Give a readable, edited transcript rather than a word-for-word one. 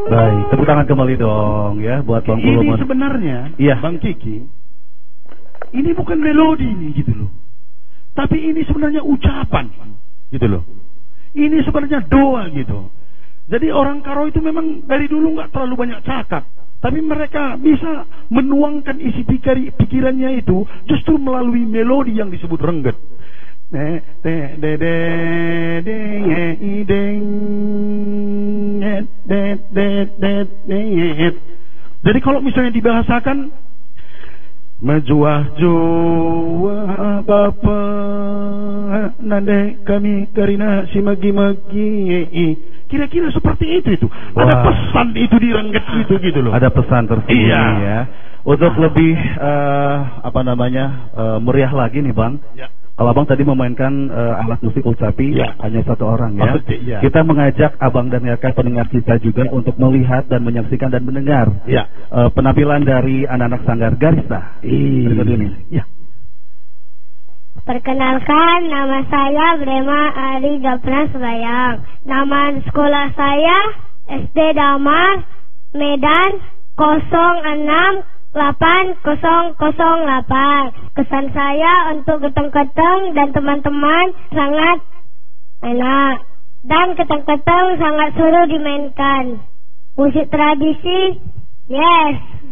Baik, tepuk tangan kembali dong ya buat Bang Puluh. Ini sebenarnya, iya, Bang Kiki, ini bukan melodi nih gitu loh. Tapi ini sebenarnya ucapan gitu loh. Ini sebenarnya doa gitu. Jadi orang Karo itu memang dari dulu nggak terlalu banyak cakap, tapi mereka bisa menuangkan isi pikirannya itu justru melalui melodi yang disebut rengget. Jadi kalau misalnya dibahasakan Majuah-juah bapa nande kami karina si magi-magi. Kira-kira seperti itu. Ada pesan itu di rengget itu gitu loh. Ada pesan tersendiri ya. Untuk lebih meriah lagi nih Bang. Ya. Kalau Abang tadi memainkan alat musik Ulcapi hanya satu orang ya. Ya. Kita mengajak Abang dan rekan pendengar kita juga untuk melihat dan menyaksikan dan mendengar penampilan dari anak-anak Sanggar Garista. Berikut ini. Ya. Perkenalkan, nama saya Brema Ari Gapna Selayang. Nama sekolah saya SD Damar, Medan 06808. Kesan saya untuk keteng-keteng dan teman-teman sangat enak. Dan keteng-keteng sangat seru dimainkan. Musik tradisi, yes.